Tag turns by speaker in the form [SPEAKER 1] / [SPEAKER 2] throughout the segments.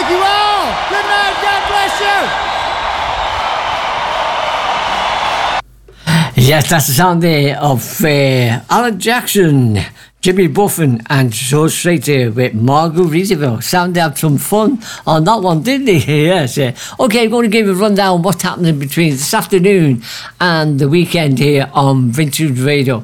[SPEAKER 1] Thank you all. Good night. God bless you.
[SPEAKER 2] Yes, that's the sound there of Alan Jackson, Jimmy Buffin, and George Strait there with Margaritaville. Sounded out some fun on that one, didn't he? Yes. Okay, I'm going to give you a rundown of what's happening between this afternoon and the weekend here on Vintage Radio.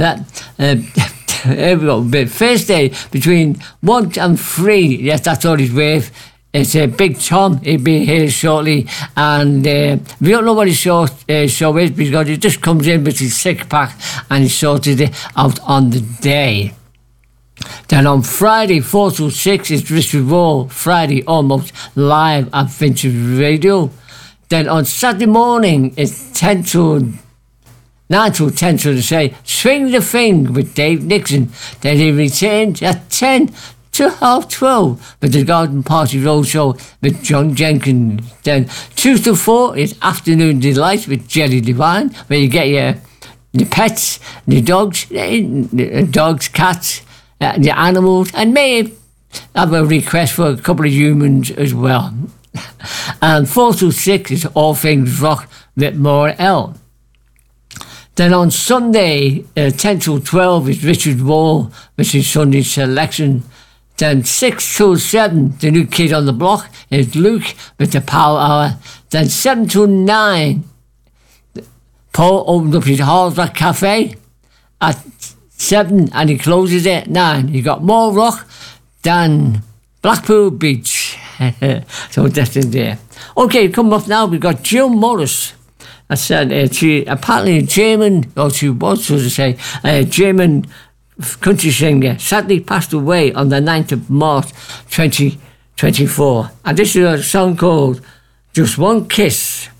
[SPEAKER 2] Here we go. Thursday between 1 and 3. Yes, that's all he's with. It's Big Tom. He'll be here shortly. And we don't know what his show is because he just comes in with his 6-pack and he sorted it out on the day. Then on Friday, 4 to 6, is Richard Wall. Friday, almost live at Vintage Radio. Then on Saturday morning, it's 9 to 10, so to say, Swing the Thing with Dave Nixon. Then he returns at 10 to 12:30 with the Garden Party Roadshow with John Jenkins. Then 2 to 4 is Afternoon Delight with Jerry Devine, where you get your pets, your dogs, cats, your animals, and may have a request for a couple of humans as well. And 4 to 6 is All Things Rock with Maura L. Then on Sunday, 10 to 12 is Richard Wall, which is Sunday selection. Then 6 to 7, the new kid on the block is Luke with the Power Hour. Then 7 to 9, Paul opened up his Hard Rock Cafe at 7 and he closes it at 9. You got more rock than Blackpool Beach. So that's in there. Okay, coming up now, we've got Jill Morris. I said she apparently a German, or she was, so to say, a German country singer, sadly passed away on the 9th of March 2024. And this is a song called Just One Kiss.